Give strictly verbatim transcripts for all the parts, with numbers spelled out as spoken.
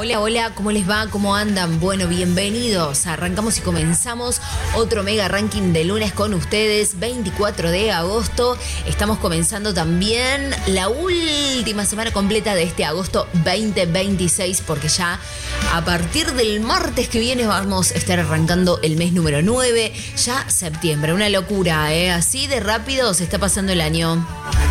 Hola, hola, ¿cómo les va? ¿Cómo andan? Bueno, bienvenidos. Arrancamos y comenzamos otro mega ranking de lunes con ustedes, veinticuatro de agosto. Estamos comenzando también la última semana completa de este agosto veinte veintiséis, porque ya a partir del martes que viene vamos a estar arrancando el mes número nueve, ya septiembre. Una locura, ¿eh? Así de rápido se está pasando el año.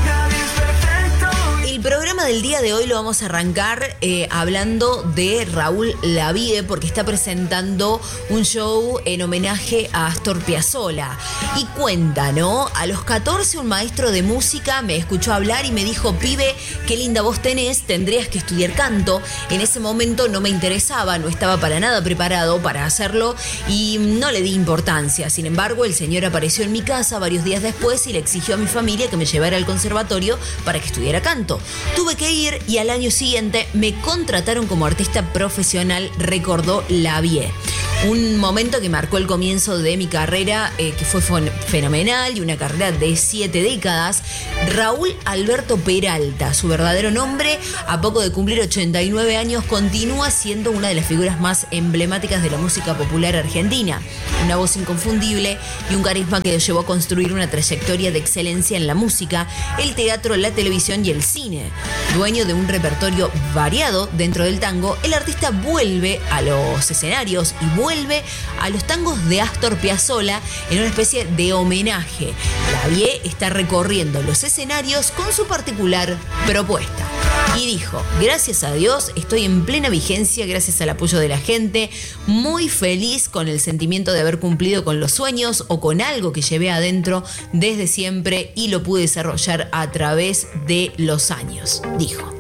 El programa del día de hoy lo vamos a arrancar eh, hablando de Raúl Lavie, porque está presentando un show en homenaje a Astor Piazzolla. Y cuenta, ¿no? A los catorce un maestro de música me escuchó hablar y me dijo: pibe, qué linda voz tenés, tendrías que estudiar canto. En ese momento no me interesaba, no estaba para nada preparado para hacerlo y no le di importancia. Sin embargo, el señor apareció en mi casa varios días después y le exigió a mi familia que me llevara al conservatorio para que estudiara canto. Tuve que ir y al año siguiente me contrataron como artista profesional, recordó Lavie. Un momento que marcó el comienzo de mi carrera, eh, que fue fenomenal, y una carrera de siete décadas. Raúl Alberto Peralta, su verdadero nombre, a poco de cumplir ochenta y nueve años, continúa siendo una de las figuras más emblemáticas de la música popular argentina. Una voz inconfundible y un carisma que lo llevó a construir una trayectoria de excelencia en la música, el teatro, la televisión y el cine. Dueño de un repertorio variado dentro del tango, el artista vuelve a los escenarios y vuelve vuelve a los tangos de Astor Piazzolla en una especie de homenaje. Lavie está recorriendo los escenarios con su particular propuesta. Y dijo: gracias a Dios estoy en plena vigencia gracias al apoyo de la gente, muy feliz con el sentimiento de haber cumplido con los sueños o con algo que llevé adentro desde siempre y lo pude desarrollar a través de los años, dijo.